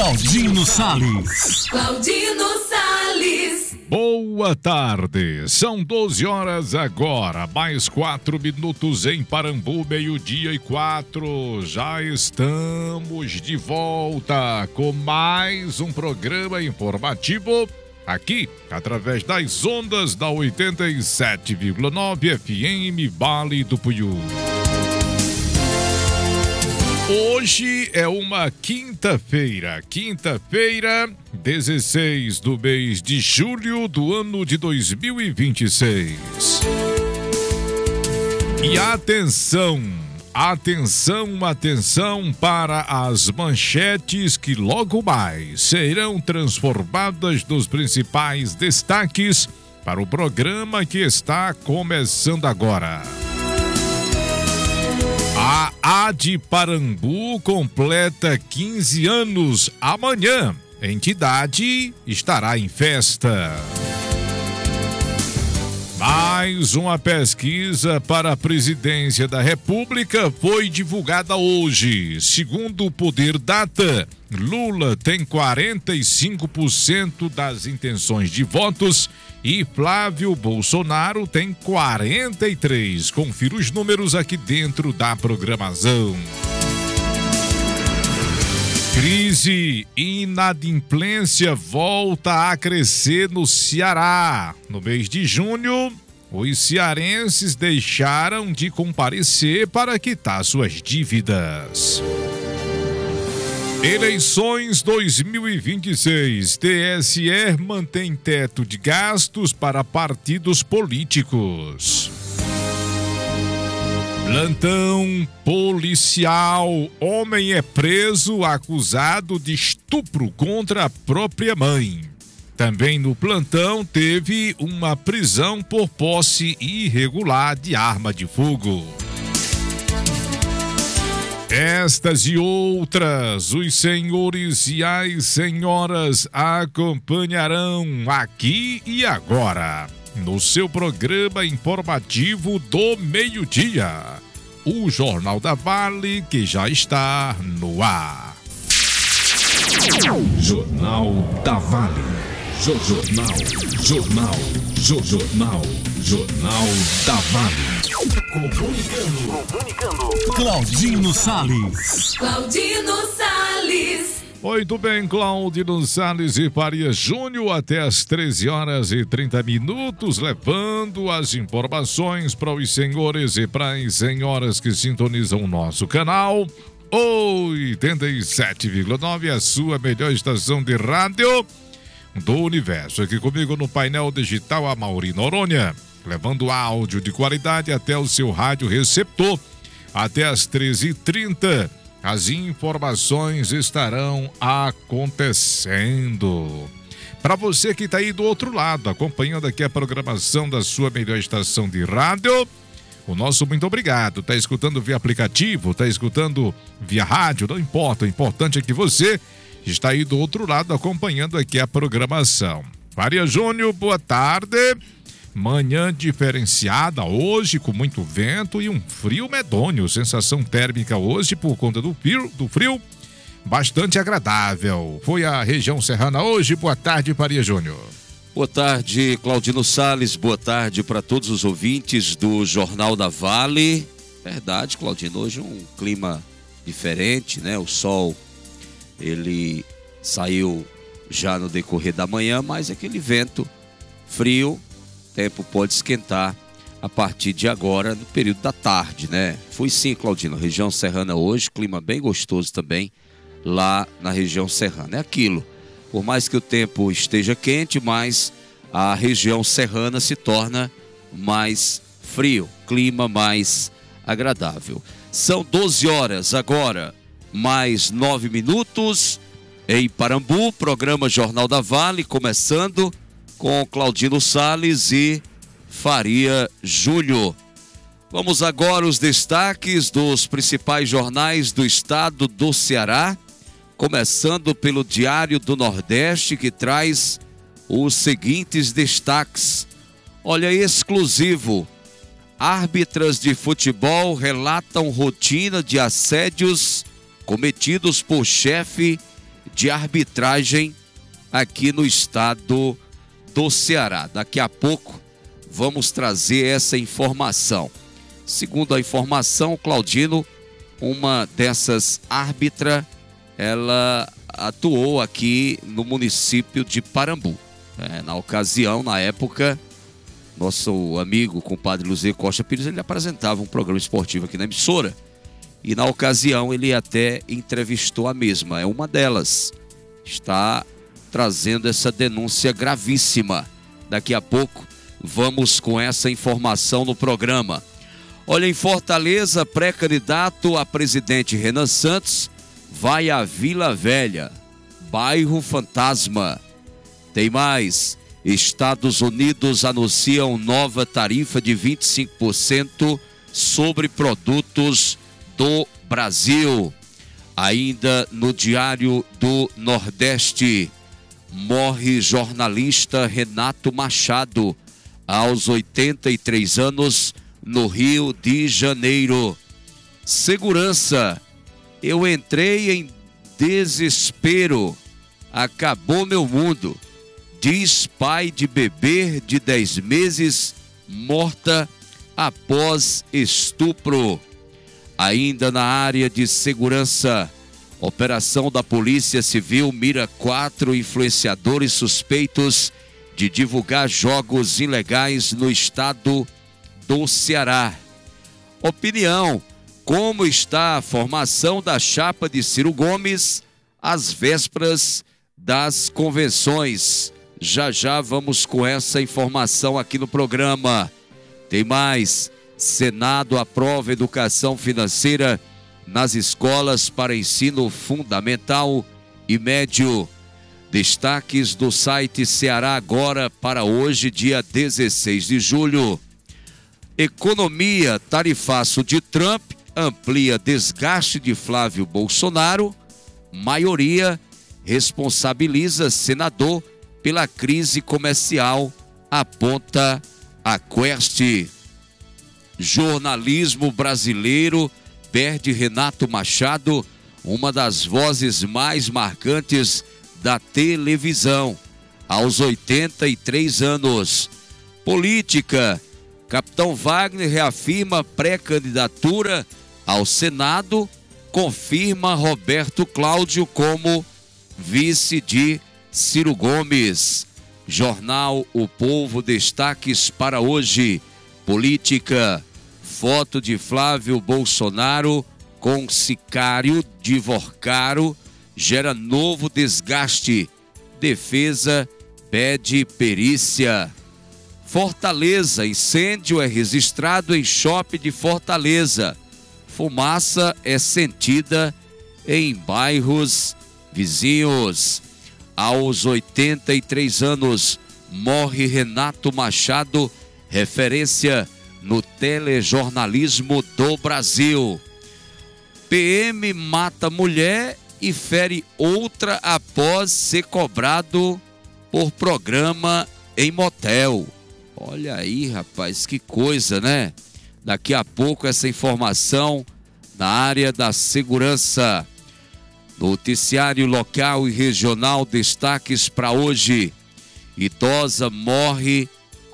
Claudino Sales. Claudino Sales. Boa tarde, são 12 horas agora, mais 4 minutos em Parambu, 12:04. Já estamos de volta com mais um programa informativo aqui, através das ondas da 87,9 FM Vale do Puiú. Hoje é uma quinta-feira, 16 do mês de julho do ano de 2026. E atenção para as manchetes que logo mais serão transformadas nos principais destaques para o programa que está começando agora. A AD Parambu completa 15 anos amanhã. A entidade estará em festa. Mais uma pesquisa para a presidência da República foi divulgada hoje. Segundo o Poder Data, Lula tem 45% das intenções de votos e Flávio Bolsonaro tem 43%. Confira os números aqui dentro da programação. Crise e inadimplência volta a crescer no Ceará. No mês de junho, os cearenses deixaram de comparecer para quitar suas dívidas. Eleições 2026. TSE mantém teto de gastos para partidos políticos. Plantão policial. Homem é preso acusado de estupro contra a própria mãe. Também no plantão teve uma prisão por posse irregular de arma de fogo. Estas e outras, os senhores e as senhoras acompanharão aqui e agora, no seu programa informativo do meio-dia, o Jornal da Vale, que já está no ar. Jornal da Vale. Jornal da Vale. Comunicando. Claudino Sales. Muito bem, Claudino Sales e Faria Júnior, até às 13h30, levando as informações para os senhores e para as senhoras que sintonizam o nosso canal. 87,9, a sua melhor estação de rádio do universo. Aqui comigo no painel digital, a Mauri Noronha, levando áudio de qualidade até o seu rádio receptor. Até às 13h30, as informações estarão acontecendo. Para você que está aí do outro lado, acompanhando aqui a programação da sua melhor estação de rádio, o nosso muito obrigado. Está escutando via aplicativo, está escutando via rádio, não importa. O importante é que você está aí do outro lado acompanhando aqui a programação. Faria Júnior, boa tarde. Manhã diferenciada hoje, com muito vento e um frio medonho. Sensação térmica hoje por conta do frio bastante agradável. Foi a região serrana hoje. Boa tarde, Faria Júnior. Boa tarde, Claudino Sales. Boa tarde para todos os ouvintes do Jornal da Vale. Verdade, Claudino, hoje um clima diferente, né? O sol, ele saiu já no decorrer da manhã, mas aquele vento frio, o tempo pode esquentar a partir de agora, no período da tarde, né? Foi sim, Claudino, região serrana hoje, clima bem gostoso também lá na região serrana. É aquilo, por mais que o tempo esteja quente, mas a região serrana se torna mais frio, clima mais agradável. São 12 horas agora, mais 9 minutos em Parambu, programa Jornal da Vale, começando com Claudino Sales e Faria Júnior. Vamos agora aos destaques dos principais jornais do estado do Ceará, começando pelo Diário do Nordeste, que traz os seguintes destaques. Olha, exclusivo. Árbitras de futebol relatam rotina de assédios cometidos por chefe de arbitragem aqui no estado do Ceará. Daqui a pouco vamos trazer essa informação. Segundo a informação, Claudino, uma dessas árbitras, ela atuou aqui no município de Parambu. Na ocasião, na época, nosso amigo, compadre Luzê Costa Pires, ele apresentava um programa esportivo aqui na emissora. E na ocasião ele até entrevistou a mesma. É uma delas. Está trazendo essa denúncia gravíssima. Daqui a pouco vamos com essa informação no programa. Olha, em Fortaleza, pré-candidato a presidente Renan Santos vai à Vila Velha, bairro fantasma. Tem mais. Estados Unidos anunciam nova tarifa de 25% sobre produtos do Brasil. Ainda no Diário do Nordeste, morre jornalista Renato Machado, aos 83 anos, no Rio de Janeiro. Segurança, eu entrei em desespero, acabou meu mundo, diz pai de bebê de 10 meses, morta após estupro. Ainda na área de segurança, operação da Polícia Civil mira 4 influenciadores suspeitos de divulgar jogos ilegais no estado do Ceará. Opinião: como está a formação da chapa de Ciro Gomes às vésperas das convenções? Já já vamos com essa informação aqui no programa. Tem mais. Senado aprova educação financeira nas escolas para ensino fundamental e médio. Destaques do site Ceará Agora para hoje, dia 16 de julho. Economia, tarifaço de Trump amplia desgaste de Flávio Bolsonaro. Maioria responsabiliza senador pela crise comercial, aponta a Quest. Jornalismo brasileiro perde Renato Machado, uma das vozes mais marcantes da televisão, aos 83 anos. Política, Capitão Wagner reafirma pré-candidatura ao Senado, confirma Roberto Cláudio como vice de Ciro Gomes. Jornal O Povo, destaques para hoje. Política, foto de Flávio Bolsonaro com sicário de Vorcaro gera novo desgaste. Defesa pede perícia. Fortaleza, incêndio é registrado em shopping de Fortaleza. Fumaça é sentida em bairros vizinhos. Aos 83 anos, morre Renato Machado, referência no telejornalismo do Brasil. PM mata mulher e fere outra após ser cobrado por programa em motel. Olha aí, rapaz, que coisa, né? Daqui a pouco essa informação na área da segurança. Noticiário local e regional, destaques para hoje. Idoso morre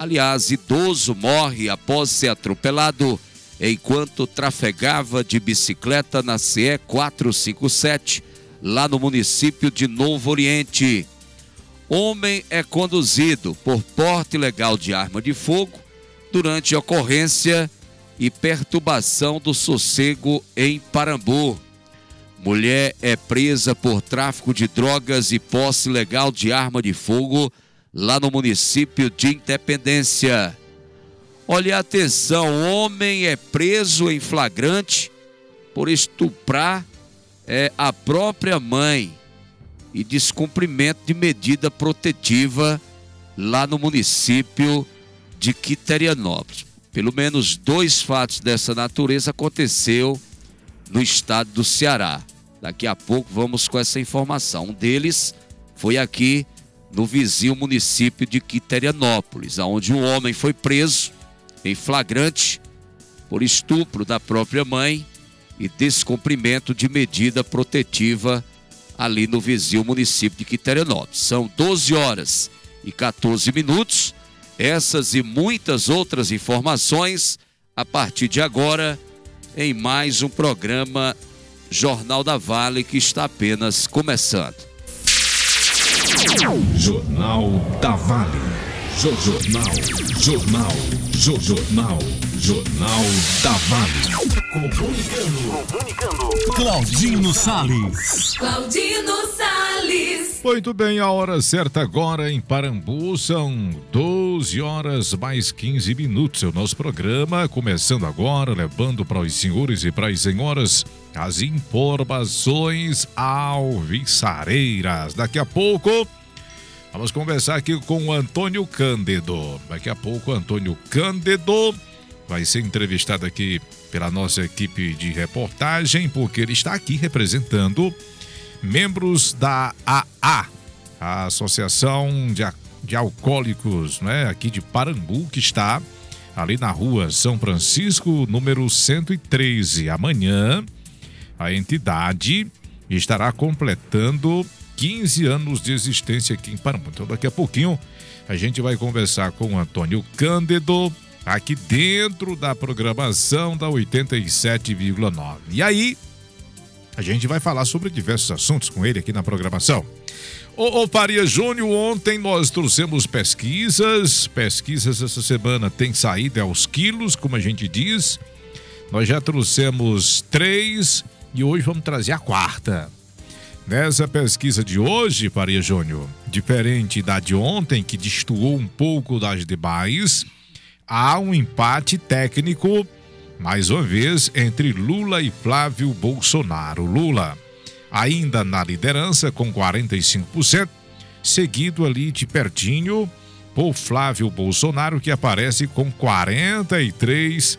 após ser atropelado enquanto trafegava de bicicleta na CE 457, lá no município de Novo Oriente. Homem é conduzido por porte ilegal de arma de fogo durante ocorrência e perturbação do sossego em Parambu. Mulher é presa por tráfico de drogas e posse ilegal de arma de fogo lá no município de Independência. Olha, atenção, homem é preso em flagrante por estuprar a própria mãe e descumprimento de medida protetiva lá no município de Quiterianópolis. Pelo menos 2 fatos dessa natureza aconteceu no estado do Ceará. Daqui a pouco vamos com essa informação. Um deles foi aqui no vizinho município de Quiterianópolis, onde um homem foi preso em flagrante por estupro da própria mãe e descumprimento de medida protetiva ali no vizinho município de Quiterianópolis. São 12 horas e 14 minutos. Essas e muitas outras informações a partir de agora em mais um programa Jornal da Vale, que está apenas começando. Jornal da Vale. Jornal da Vale. Comunicando. Claudino Salles. Muito bem, a hora certa agora em Parambu são 12 horas mais 15 minutos. É o nosso programa começando agora, levando para os senhores e para as senhoras as informações alvissareiras. Daqui a pouco vamos conversar aqui com o Antônio Cândido. Daqui a pouco o Antônio Cândido vai ser entrevistado aqui pela nossa equipe de reportagem, porque ele está aqui representando membros da AA, a Associação de Alcoólicos, né, aqui de Parambu, que está ali na rua São Francisco, número 113. Amanhã, a entidade estará completando 15 anos de existência aqui em Parambu. Então, daqui a pouquinho, a gente vai conversar com o Antônio Cândido, aqui dentro da programação da 87,9. E aí, a gente vai falar sobre diversos assuntos com ele aqui na programação. Ô Faria Júnior, ontem nós trouxemos pesquisas essa semana tem saído aos quilos, como a gente diz. Nós já trouxemos 3 e hoje vamos trazer a 4ª. Nessa pesquisa de hoje, Faria Júnior, diferente da de ontem, que destoou um pouco das demais, há um empate técnico, mais uma vez, entre Lula e Flávio Bolsonaro. Lula ainda na liderança com 45%, seguido ali de pertinho por Flávio Bolsonaro, que aparece com 43%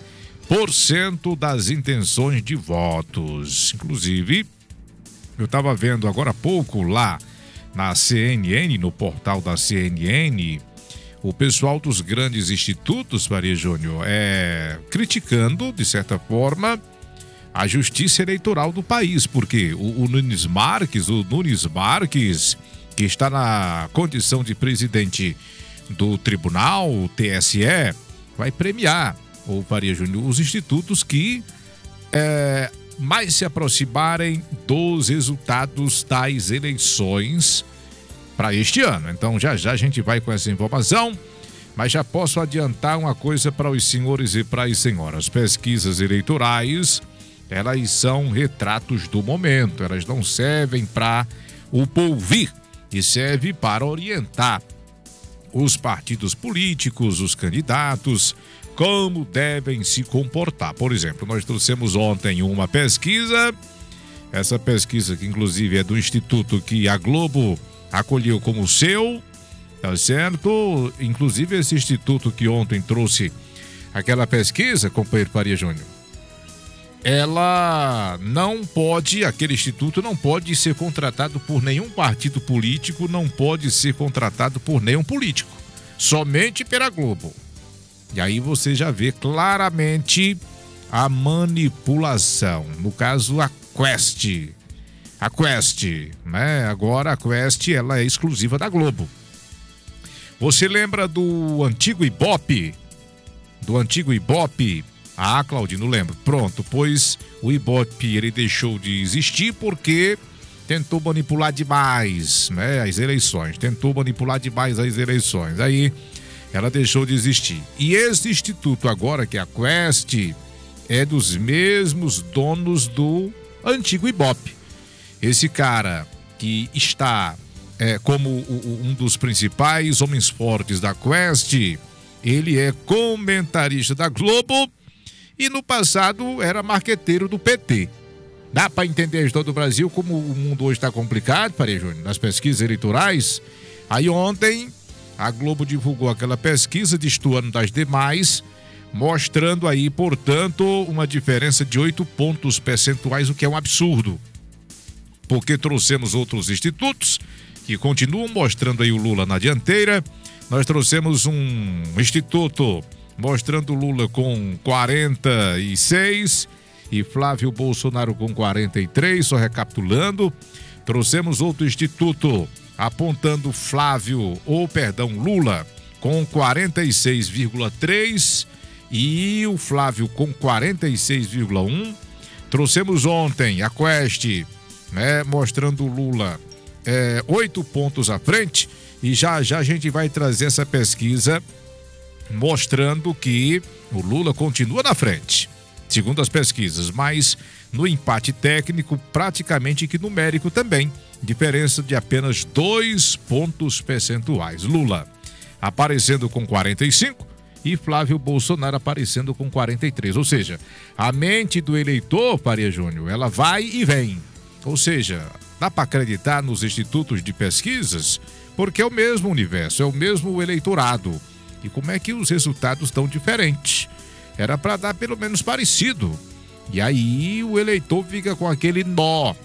das intenções de votos. Inclusive, eu estava vendo agora há pouco lá na CNN, no portal da CNN, o pessoal dos grandes institutos, Faria Júnior, criticando, de certa forma, a justiça eleitoral do país, porque o Nunes Marques, que está na condição de presidente do tribunal, o TSE, vai premiar, Faria Júnior, os institutos que mais se aproximarem dos resultados das eleições para este ano. Então já a gente vai com essa informação, mas já posso adiantar uma coisa para os senhores e para as senhoras. Pesquisas eleitorais, elas são retratos do momento, elas não servem para o porvir, e serve para orientar os partidos políticos, os candidatos, como devem se comportar. Por exemplo, nós trouxemos ontem uma pesquisa, essa pesquisa que inclusive é do instituto que a Globo acolheu como seu, tá certo? Inclusive esse instituto que ontem trouxe aquela pesquisa, companheiro Faria Júnior, aquele instituto não pode ser contratado por nenhum partido político, não pode ser contratado por nenhum político, somente pela Globo. E aí você já vê claramente a manipulação, no caso a Quest, né? Agora a Quest, ela é exclusiva da Globo. Você lembra do antigo Ibope? Ah, Claudino, lembro. Pronto, pois o Ibope, ele deixou de existir porque tentou manipular demais, né, as eleições. Aí ela deixou de existir. E esse instituto agora, que é a Quest, é dos mesmos donos do antigo Ibope. Esse cara que está como um dos principais homens fortes da Quest, ele é comentarista da Globo e no passado era marqueteiro do PT. Dá para entender a história do Brasil, como o mundo hoje está complicado, Faria Júnior, nas pesquisas eleitorais. Aí ontem a Globo divulgou aquela pesquisa destoando das demais, mostrando aí, portanto, uma diferença de 8 pontos percentuais, o que é um absurdo. Porque trouxemos outros institutos que continuam mostrando aí o Lula na dianteira. Nós trouxemos um instituto mostrando o Lula com 46 e Flávio Bolsonaro com 43, só recapitulando. Trouxemos outro instituto apontando Lula com 46,3 e o Flávio com 46,1. Trouxemos ontem a Quest, mostrando o Lula 8 pontos à frente, e já a gente vai trazer essa pesquisa mostrando que o Lula continua na frente, segundo as pesquisas, mas no empate técnico, praticamente que numérico também, diferença de apenas 2 pontos percentuais. Lula aparecendo com 45 e Flávio Bolsonaro aparecendo com 43, ou seja, a mente do eleitor, Faria Júnior, ela vai e vem, ou seja, dá para acreditar nos institutos de pesquisas, porque é o mesmo universo, é o mesmo eleitorado. E como é que os resultados estão diferentes? Era para dar pelo menos parecido. E aí o eleitor fica com aquele nó,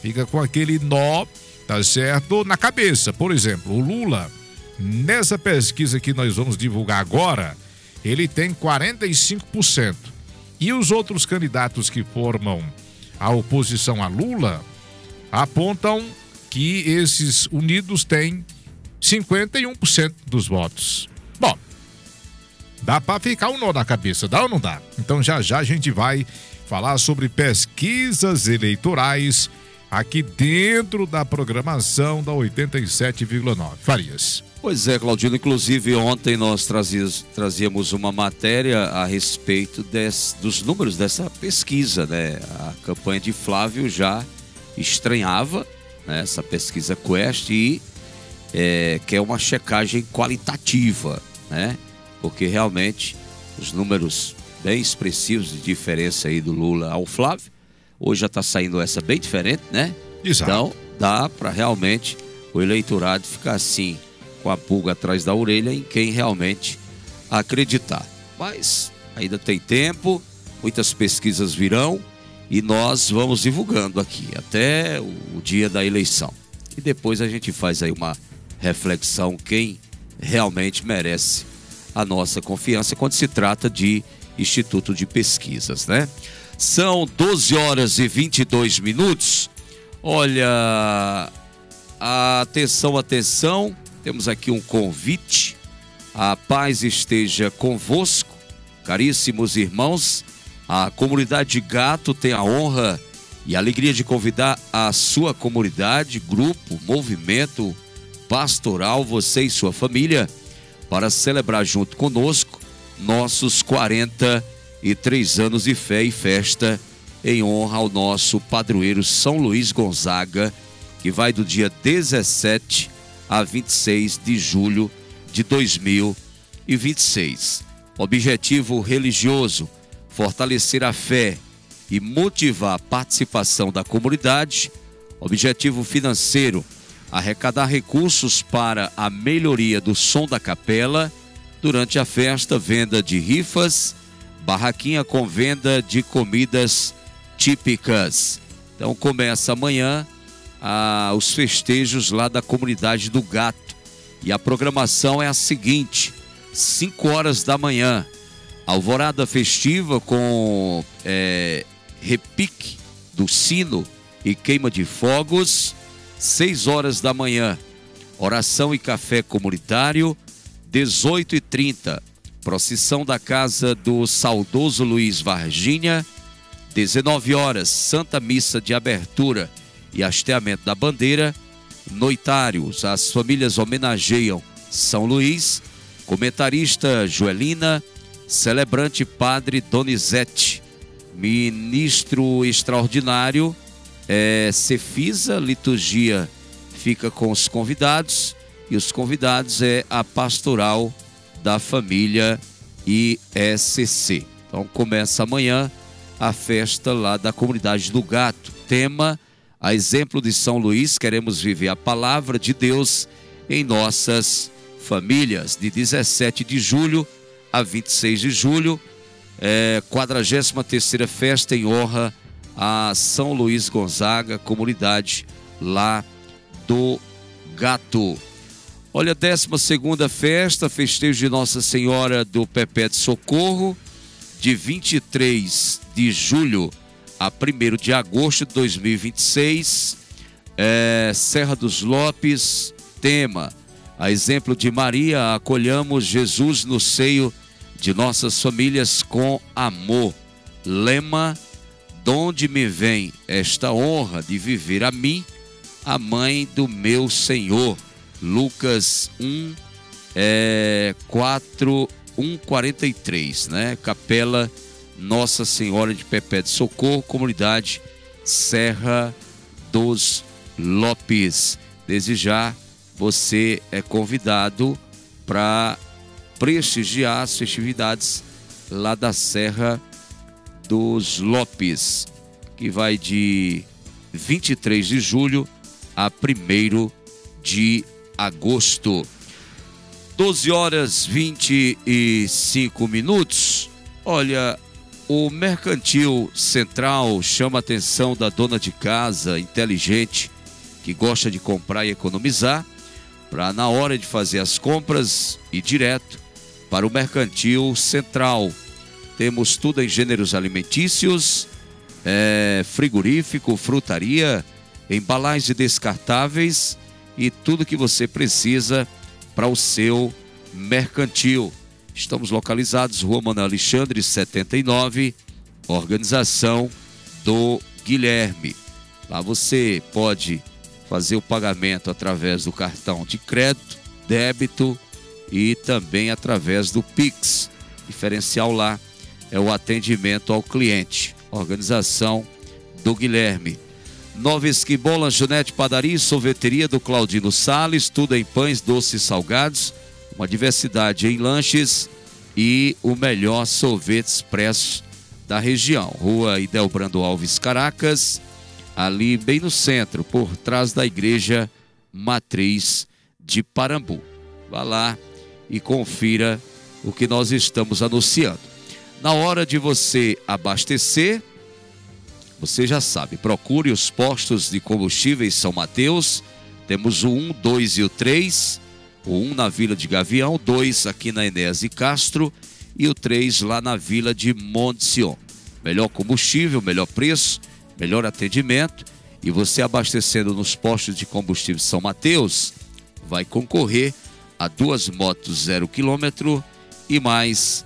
tá certo, na cabeça. Por exemplo, o Lula, nessa pesquisa que nós vamos divulgar agora, ele tem 45%. E os outros candidatos que formam a oposição a Lula apontam que esses unidos têm 51% dos votos. Bom, dá para ficar um nó na cabeça, dá ou não dá? Então já a gente vai falar sobre pesquisas eleitorais aqui dentro da programação da 87,9. Farias. Pois é, Claudino, inclusive ontem nós trazíamos uma matéria a respeito dos números dessa pesquisa, né? A campanha de Flávio já estranhava, né, essa pesquisa Quest e quer uma checagem qualitativa, né? Porque realmente os números bem expressivos de diferença aí do Lula ao Flávio, hoje já está saindo essa bem diferente, né? Exato. Então dá para realmente o eleitorado ficar assim, com a pulga atrás da orelha em quem realmente acreditar. Mas ainda tem tempo, muitas pesquisas virão e nós vamos divulgando aqui até o dia da eleição. E depois a gente faz aí uma reflexão quem realmente merece a nossa confiança quando se trata de instituto de pesquisas, né? São 12 horas e 22 minutos. Olha, atenção, temos aqui um convite. A paz esteja convosco, caríssimos irmãos. A comunidade Gato tem a honra e a alegria de convidar a sua comunidade, grupo, movimento pastoral, você e sua família, para celebrar junto conosco nossos 43 anos de fé e festa em honra ao nosso padroeiro São Luís Gonzaga, que vai do dia 17 a 26 de julho de 2026. Objetivo religioso: fortalecer a fé e motivar a participação da comunidade. Objetivo financeiro: arrecadar recursos para a melhoria do som da capela. Durante a festa, venda de rifas, barraquinha com venda de comidas típicas. Então começa amanhã os festejos lá da comunidade do Gato. E a programação é a seguinte: 5 horas da manhã, alvorada festiva com repique do sino e queima de fogos. 6 horas da manhã, oração e café comunitário. 18h30, procissão da casa do saudoso Luiz Varginha. 19 horas, Santa Missa de Abertura e hasteamento da bandeira. Noitários, as famílias homenageiam São Luís. Comentarista Joelina. Celebrante Padre Donizete. Ministro extraordinário Cefisa. Liturgia fica com os convidados. E os convidados é a pastoral da família ISCC. Então começa amanhã a festa lá da comunidade do Gato. Tema: a exemplo de São Luís, queremos viver a palavra de Deus em nossas famílias. De 17 de julho a 26 de julho, 43ª festa em honra a São Luís Gonzaga, comunidade lá do Gato. Olha, 12ª festa, festejo de Nossa Senhora do Perpétuo Socorro, de 23 de julho a 1º de agosto de 2026. Serra dos Lopes, tema: a exemplo de Maria, acolhamos Jesus no seio de nossas famílias com amor. Lema: donde me vem esta honra de viver a mim, a mãe do meu Senhor. Lucas 1:43, né? Capela Nossa Senhora de Perpétuo Socorro, comunidade Serra dos Lopes. Desde já, você é convidado para prestigiar as festividades lá da Serra dos Lopes, que vai de 23 de julho a 1º de agosto. 12h25. Olha, o Mercantil Central chama a atenção da dona de casa inteligente que gosta de comprar e economizar, para na hora de fazer as compras ir direto para o Mercantil Central. Temos tudo em gêneros alimentícios, frigorífico, frutaria, embalagens descartáveis e tudo que você precisa para o seu mercantil. Estamos localizados Rua Manuel Alexandre, 79, organização do Guilherme. Lá você pode fazer o pagamento através do cartão de crédito, débito e também através do Pix. Diferencial lá é o atendimento ao cliente. Organização do Guilherme. Nova Esquibom, lanchonete, padaria e sorveteria do Claudino Sales, tudo em pães, doces e salgados, uma diversidade em lanches e o melhor sorvete expresso da região. Rua Idelbrando Alves Caracas, ali bem no centro, por trás da Igreja Matriz de Parambu. Vá lá e confira o que nós estamos anunciando. Na hora de você abastecer, você já sabe, procure os postos de combustíveis São Mateus. Temos o 1, 2 e o 3. O 1 na Vila de Gavião, o 2 aqui na Enéas de Castro e o 3 lá na Vila de Monte Sião. Melhor combustível, melhor preço, melhor atendimento. E você abastecendo nos postos de combustível São Mateus, vai concorrer a 2 motos 0 km e mais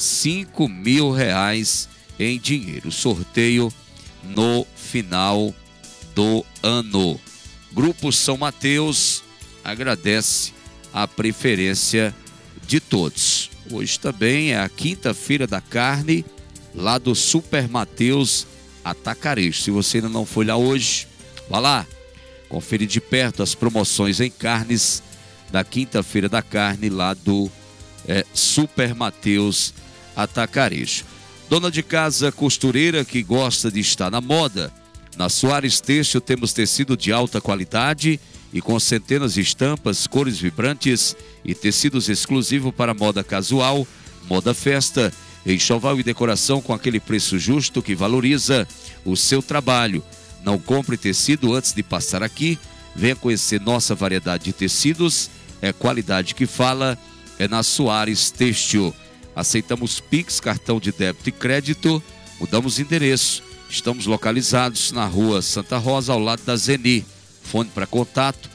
R$5.000 em dinheiro. Sorteio no final do ano. Grupo São Mateus agradece a preferência de todos. Hoje também é a quinta-feira da carne lá do Super Mateus Atacarejo. Se você ainda não foi lá hoje, vá lá, conferir de perto as promoções em carnes da quinta-feira da carne lá do Super Mateus Atacarejo. Dona de casa costureira que gosta de estar na moda, na Soares Têxtil temos tecido de alta qualidade e com centenas de estampas, cores vibrantes e tecidos exclusivos para moda casual, moda festa, enxoval e decoração com aquele preço justo que valoriza o seu trabalho. Não compre tecido antes de passar aqui. Venha conhecer nossa variedade de tecidos. É qualidade que fala, é na Soares Têxtil. Aceitamos Pix, cartão de débito e crédito. Mudamos endereço. Estamos localizados na Rua Santa Rosa, ao lado da Zeni. Fone para contato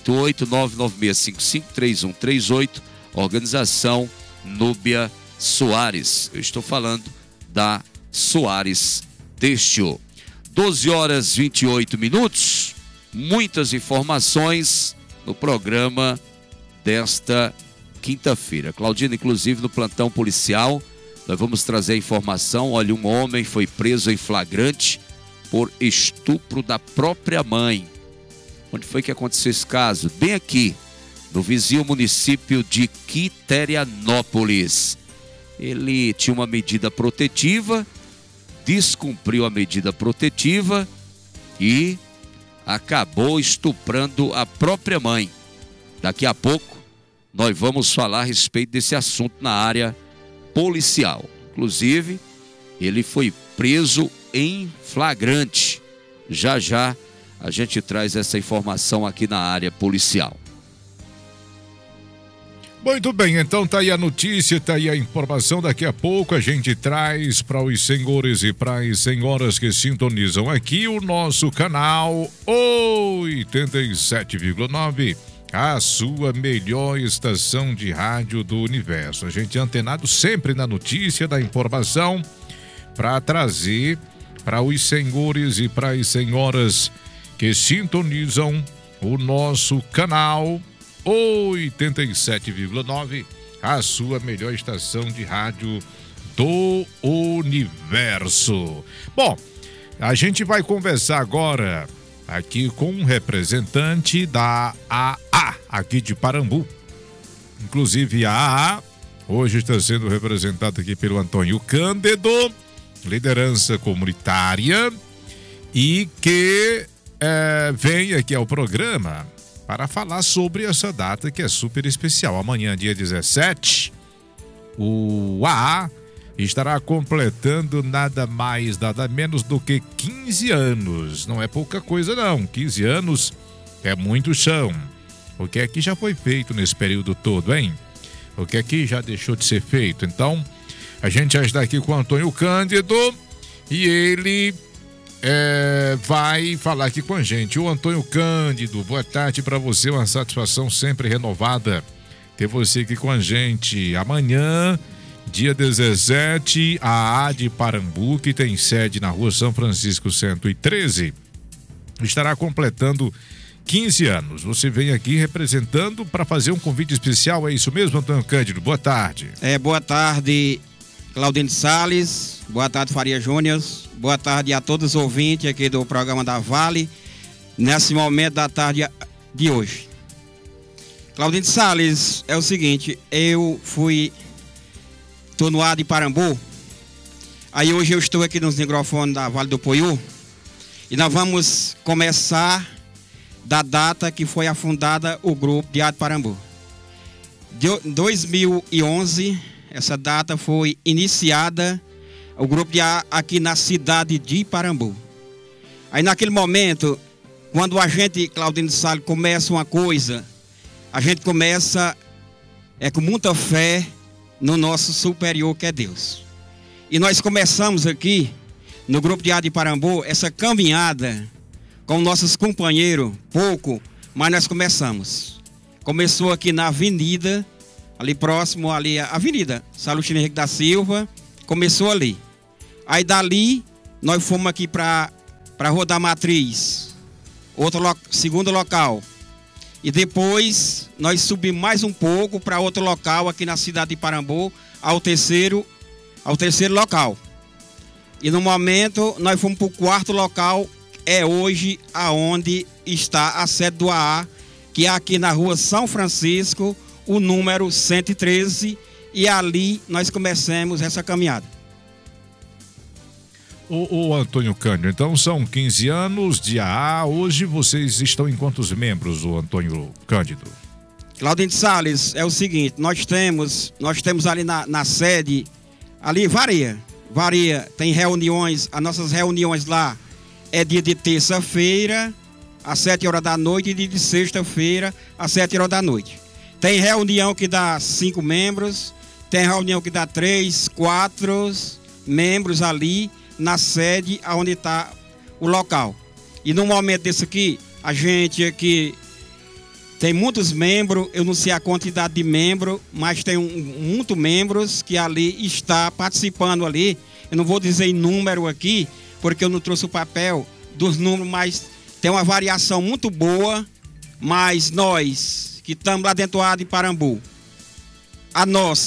88996553138. Organização Núbia Soares. Eu estou falando da Soares Têxtil. 12h28. Muitas informações no programa desta quinta-feira. Claudina, inclusive, no plantão policial, nós vamos trazer a informação. Olha, um homem foi preso em flagrante por estupro da própria mãe. Onde foi que aconteceu esse caso? Bem aqui, no vizinho município de Quiterianópolis. Ele tinha uma medida protetiva, descumpriu a medida protetiva e acabou estuprando a própria mãe. Daqui a pouco nós vamos falar a respeito desse assunto na área policial. Inclusive, ele foi preso em flagrante. Já já a gente traz essa informação aqui na área policial. Muito bem, então tá aí a notícia, tá aí a informação. Daqui a pouco a gente traz para os senhores e para as senhoras que sintonizam aqui o nosso canal 87,9, a sua melhor estação de rádio do universo. A gente é antenado sempre na notícia, da informação, para trazer para os senhores e para as senhoras que sintonizam o nosso canal 87,9, a sua melhor estação de rádio do universo. Bom, a gente vai conversar agora aqui com um representante da AA, aqui de Parambu. Inclusive a AA hoje está sendo representada aqui pelo Antônio Cândido, liderança comunitária, e que vem aqui ao programa para falar sobre essa data que é super especial. Amanhã, dia 17, o AA estará completando nada mais, nada menos do que 15 anos. Não é pouca coisa não, 15 anos é muito chão. O que é que já foi feito nesse período todo, hein? O que é que já deixou de ser feito? Então, a gente já está aqui com o Antônio Cândido e ele vai falar aqui com a gente. O Antônio Cândido, boa tarde para você, uma satisfação sempre renovada ter você aqui com a gente. Amanhã, dia 17, a AA de Parambu, que tem sede na Rua São Francisco 113, estará completando 15 anos. Você vem aqui representando para fazer um convite especial, é isso mesmo, Antônio Cândido? Boa tarde. Boa tarde, Claudino Salles, boa tarde, Faria Júnior, boa tarde a todos os ouvintes aqui do programa da Vale, nesse momento da tarde de hoje. Claudino Salles, é o seguinte, eu tô no A de Parambu, aí hoje eu estou aqui nos microfones da Vale do Poiú, e nós vamos começar da data que foi afundada o grupo de A de Parambu. De 2011, essa data foi iniciada o grupo de A aqui na cidade de Parambu. Aí naquele momento, quando a gente, Claudino Salles, começa uma coisa, a gente começa com muita fé no nosso superior que é Deus. E nós começamos aqui, no grupo de A de Parambu, essa caminhada com nossos companheiros, pouco, mas nós começamos. Começou aqui na avenida, ali próximo, ali a Avenida Salutino Henrique da Silva, começou ali. Aí dali, nós fomos aqui para Rua da Matriz, segundo local. E depois, nós subimos mais um pouco para outro local aqui na cidade de Parambu, ao terceiro local. E no momento, nós fomos para o quarto local, é hoje aonde está a sede do AA, que é aqui na Rua São Francisco, o número 113, e ali nós começamos essa caminhada. O Antônio Cândido, então são 15 anos de AA. Hoje vocês estão em quantos membros, o Antônio Cândido? Claudino Salles, é o seguinte, nós temos ali na sede, ali varia, tem reuniões, as nossas reuniões lá é dia de terça-feira, às 7 horas da noite, e dia de sexta-feira, às 7 horas da noite. Tem reunião que dá 5 membros, tem reunião que dá 3, 4 membros ali na sede onde está o local. E no momento desse aqui, a gente aqui tem muitos membros, eu não sei a quantidade de membros, mas tem muitos membros que ali está participando ali. Eu não vou dizer em número aqui, porque eu não trouxe o papel dos números, mas tem uma variação muito boa. Mas nós que estamos lá dentro do A de Parambu, a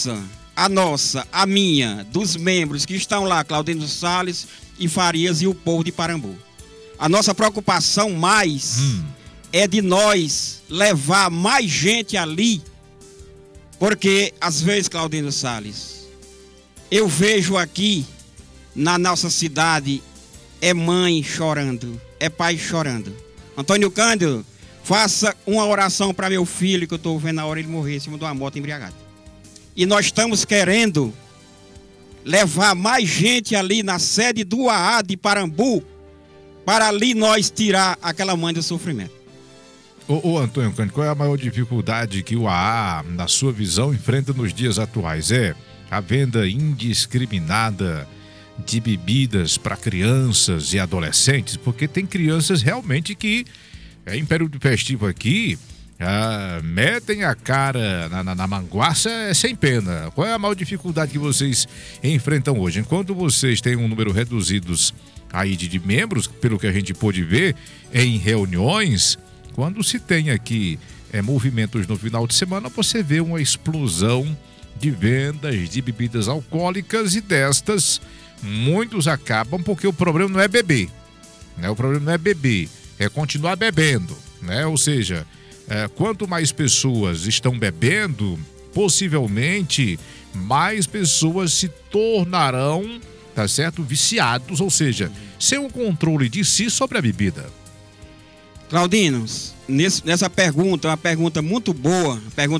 minha, dos membros que estão lá, Claudino Salles e Farias e o povo de Parambu. A nossa preocupação mais é de nós levar mais gente ali, porque às vezes, Claudino Salles, eu vejo aqui na nossa cidade é mãe chorando, é pai chorando. Antônio Cândido, faça uma oração para meu filho, que eu estou vendo a hora ele morrer em cima de uma moto embriagada. E nós estamos querendo levar mais gente ali na sede do AA de Parambu, para ali nós tirar aquela mãe do sofrimento. Ô Antônio Cândido, qual é a maior dificuldade que o AA, na sua visão, enfrenta nos dias atuais? É a venda indiscriminada de bebidas para crianças e adolescentes? Porque tem crianças realmente que, em período festivo aqui, metem a cara na manguaça sem pena. Qual é a maior dificuldade que vocês enfrentam hoje? Enquanto vocês têm um número reduzidos aí de membros, pelo que a gente pôde ver em reuniões, quando se tem aqui movimentos no final de semana, você vê uma explosão de vendas de bebidas alcoólicas e destas, muitos acabam porque o problema não é beber, né? O problema não é beber, é continuar bebendo, né? Ou seja, quanto mais pessoas estão bebendo, possivelmente mais pessoas se tornarão, tá certo, viciados, ou seja, sem um controle de si sobre a bebida. Claudinos, nessa pergunta, uma pergunta muito boa,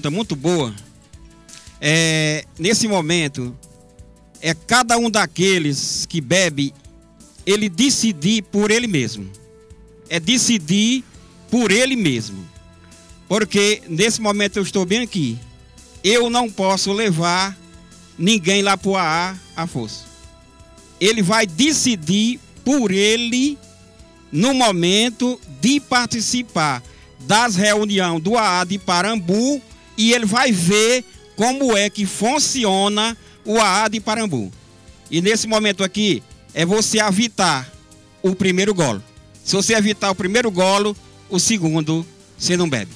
nesse momento, cada um daqueles que bebe, ele decidir por ele mesmo. É decidir por ele mesmo. Porque nesse momento eu estou bem aqui. Eu não posso levar ninguém lá para o AA à força. Ele vai decidir por ele no momento de participar das reuniões do AA de Parambu, e ele vai ver como é que funciona o AA de Parambu. E nesse momento aqui, é você evitar o primeiro golo. Se você evitar o primeiro golo, o segundo você não bebe.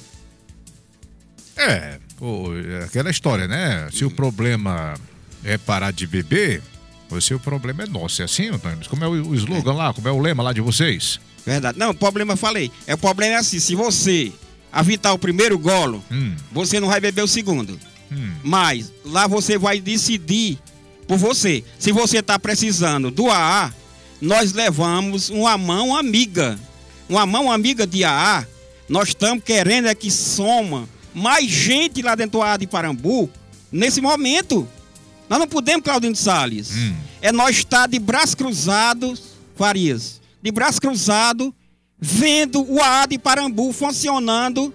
Aquela história, né? Se o problema é parar de beber, ou se o problema é nosso. É assim, Antônio? Como é o slogan lá? Como é o lema lá de vocês? Verdade. Não, o problema eu falei. O problema é assim, se você evitar o primeiro golo, você não vai beber o segundo. Mas lá você vai decidir por você. Se você está precisando do AA, nós levamos uma mão amiga. Uma mão amiga de AA. Nós estamos querendo que soma mais gente lá dentro do AA de Parambu nesse momento. Nós não podemos, Claudino Salles. Nós estar de braços cruzados, Farias, de braço cruzado, vendo o AA de Parambu funcionando,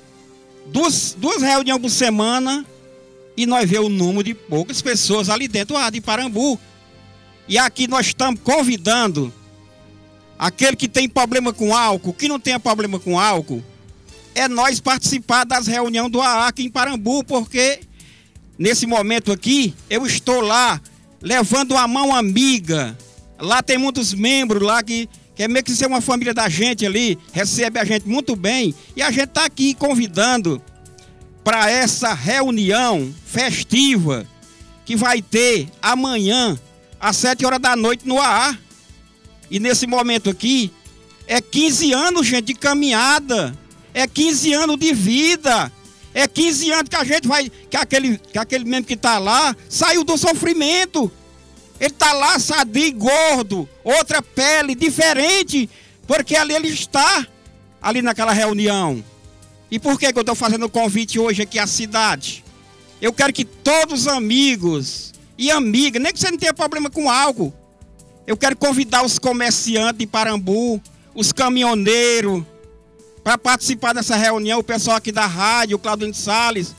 duas reuniões por semana, e nós vemos o número de poucas pessoas ali dentro do AA de Parambu. E aqui nós estamos convidando aquele que tem problema com álcool, que não tenha problema com álcool, nós participar das reuniões do AA aqui em Parambu, porque nesse momento aqui, eu estou lá levando uma mão amiga. Lá tem muitos membros lá que é meio que ser uma família da gente ali, recebe a gente muito bem, e a gente está aqui convidando para essa reunião festiva que vai ter amanhã às 7 horas da noite no AA. E nesse momento aqui, 15 anos, gente, de caminhada, 15 anos de vida, 15 anos que a gente vai, que aquele membro que está lá saiu do sofrimento. Ele está lá sadio, gordo, outra pele, diferente, porque ali ele está, ali naquela reunião. E por que eu estou fazendo o convite hoje aqui à cidade? Eu quero que todos os amigos e amigas, nem que você não tenha problema com álcool, eu quero convidar os comerciantes de Parambu, os caminhoneiros, para participar dessa reunião, o pessoal aqui da rádio, o Claudino Salles,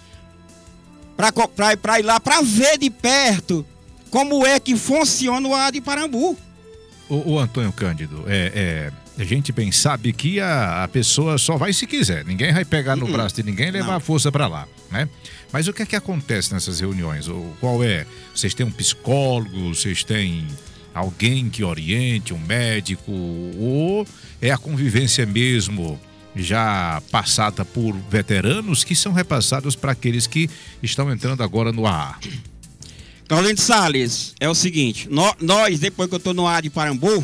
para ir lá, para ver de perto como é que funciona o AA de Parambu. O Antônio Cândido, a gente bem sabe que a pessoa só vai se quiser. Ninguém vai pegar no braço de ninguém e levar a força para lá, né? Mas o que é que acontece nessas reuniões? Qual é? Vocês têm um psicólogo? Vocês têm alguém que oriente, um médico? Ou é a convivência mesmo já passada por veteranos que são repassados para aqueles que estão entrando agora no AA? Claudino Salles, é o seguinte, nós, depois que eu estou no AA de Parambu,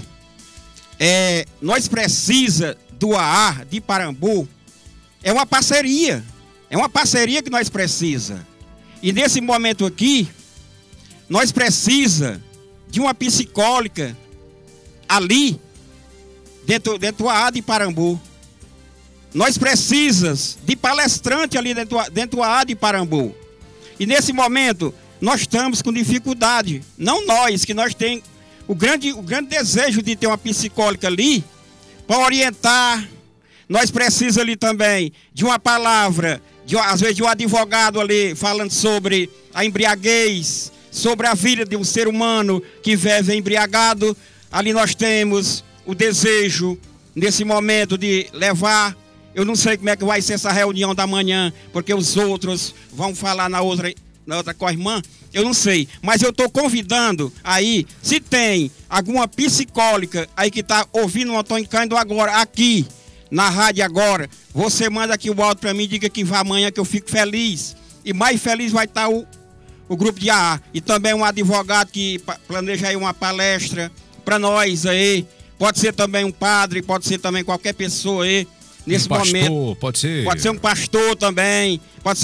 nós precisa do AA de Parambu, é uma parceria que nós precisa. E nesse momento aqui, nós precisa de uma psicóloga ali, dentro do AA de Parambu. Nós precisamos de palestrante ali dentro do AA de Parambu. E nesse momento, nós estamos com dificuldade. Não nós, que nós temos o grande desejo de ter uma psicóloga ali para orientar, nós precisamos ali também de uma palavra, às vezes de um advogado ali falando sobre a embriaguez, sobre a vida de um ser humano que vive embriagado. Ali nós temos o desejo, nesse momento, de levar. Eu não sei como é que vai ser essa reunião da manhã, porque os outros vão falar na outra com a irmã. Eu não sei, mas eu estou convidando aí, se tem alguma psicóloga aí que está ouvindo o Antônio Cândido agora, aqui, na rádio agora, você manda aqui o áudio para mim, diga que vai amanhã, que eu fico feliz. E mais feliz vai estar o grupo de AA. E também um advogado que planeja aí uma palestra para nós aí. Pode ser também um padre, pode ser também qualquer pessoa aí. Nesse momento, pode ser um pastor também,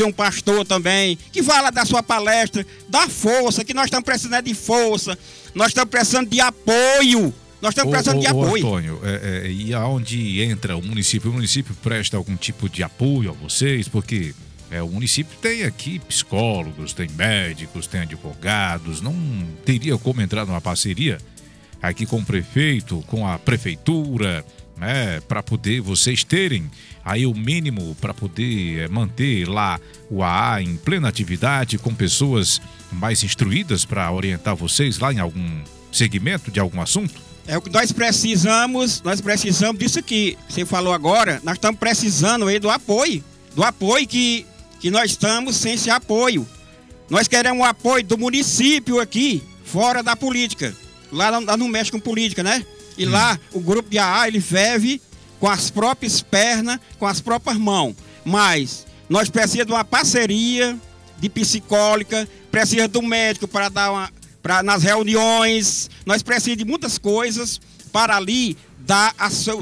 que fala da sua palestra, da força, que nós estamos precisando de força, nós estamos precisando de apoio, Antônio, e aonde entra o município presta algum tipo de apoio a vocês, porque o município tem aqui psicólogos, tem médicos, tem advogados, não teria como entrar numa parceria aqui com o prefeito, com a prefeitura, né, para poder vocês terem aí o mínimo para poder manter lá o AA em plena atividade, com pessoas mais instruídas para orientar vocês lá em algum segmento de algum assunto? É o que nós precisamos disso aqui. Você falou agora, nós estamos precisando aí do apoio que nós estamos sem esse apoio. Nós queremos o apoio do município aqui, fora da política. Lá não mexe com política, né? E lá, o grupo de AA, ele vive com as próprias pernas, com as próprias mãos. Mas nós precisamos de uma parceria de psicóloga, precisamos do médico para dar nas reuniões. Nós precisamos de muitas coisas para ali dar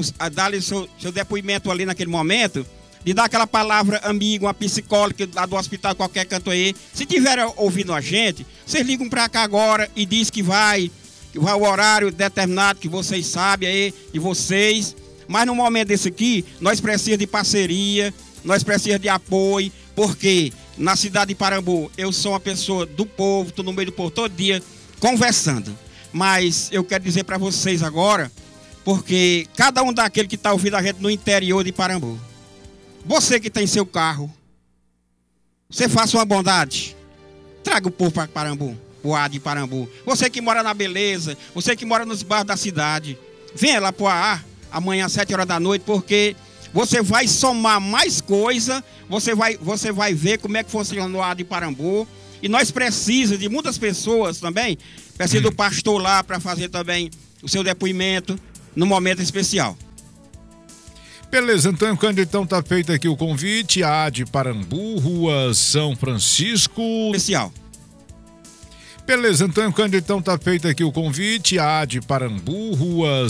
seu depoimento ali naquele momento, de dar aquela palavra amiga, uma psicóloga lá do hospital, qualquer canto aí. Se tiver ouvindo a gente, vocês ligam para cá agora e diz que vai o horário determinado que vocês sabem aí, de vocês. Mas no momento desse aqui, nós precisamos de parceria, nós precisamos de apoio, porque na cidade de Parambu, eu sou uma pessoa do povo, estou no meio do povo todo dia, conversando. Mas eu quero dizer para vocês agora, porque cada um daquele que está ouvindo a gente no interior de Parambu, você que tem seu carro, você faça uma bondade, traga o povo para Parambu. O AA de Parambu. Você que mora na Beleza, você que mora nos bairros da cidade, venha lá para o AA amanhã às 7 horas da noite, porque você vai somar mais coisa, você vai ver como é que funciona o AA de Parambu. E nós precisamos de muitas pessoas também, precisa do pastor lá para fazer também o seu depoimento no momento especial. Beleza, Antônio Cândido, então tá feito aqui o convite, AA de Parambu, Rua São Francisco. Especial. Beleza, Antônio Cândido, então tá feito aqui o convite, AA de Parambu, Rua